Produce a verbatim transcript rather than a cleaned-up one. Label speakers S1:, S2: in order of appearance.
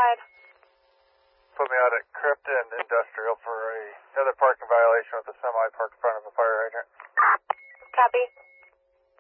S1: side.
S2: Put me out at Crypton Industrial for a, another parking violation with a semi parked in front of a fire hydrant.